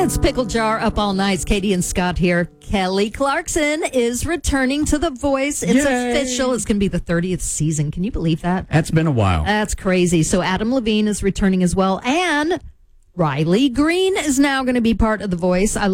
It's Pickle Jar Up All Night. Katie and Scott here. Kelly Clarkson is returning to The Voice. It's official. It's going to be the 30th season. Can you believe that? That's been a while. That's crazy. So Adam Levine is returning as well. And Riley Green is now going to be part of The Voice. I